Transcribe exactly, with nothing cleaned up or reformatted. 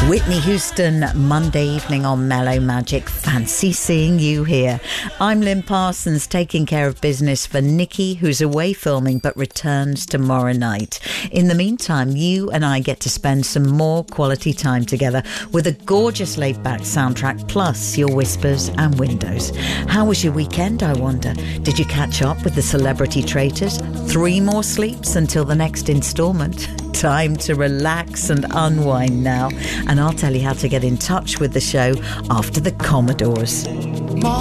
Whitney Houston, Monday evening on Mellow Magic. Fancy seeing you here. I'm Lynn Parsons, taking care of business for Nikki, who's away filming but returns tomorrow night. In the meantime, you and I get to spend some more quality time together with a gorgeous laid-back soundtrack, plus your whispers and windows. How was your weekend, I wonder? Did you catch up with the Celebrity Traitors? Three more sleeps until the next instalment. Time to relax and unwind now. And I'll tell you how to get in touch with the show after the Commodores.